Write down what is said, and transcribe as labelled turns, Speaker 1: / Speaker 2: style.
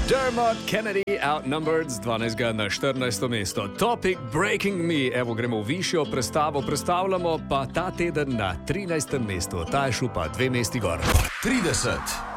Speaker 1: Dermot Kennedy, Outnumbered z 12. na 14. mesto. Topic Breaking Me. Evo, gremo v višjo prestavo, prestavljamo pa ta teden na 13. mestu. Ta je šel pa 2 mesti gor.
Speaker 2: 30.